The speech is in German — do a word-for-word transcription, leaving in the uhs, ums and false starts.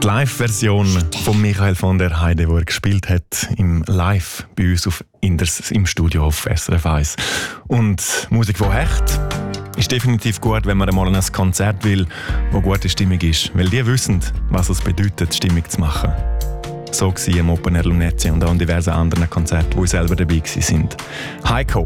Die Live-Version von Michael von der Heide, die er gespielt hat im Live bei uns auf Inders im Studio auf S R F eins. Und Musik, die hecht, ist definitiv gut, wenn man einmal an ein Konzert will, wo gute Stimmung ist. Weil die wissen, was es bedeutet, Stimmung zu machen. So war am Open Air Lunezia und auch an diversen anderen Konzerten, wo ich selber dabei war. Heiko.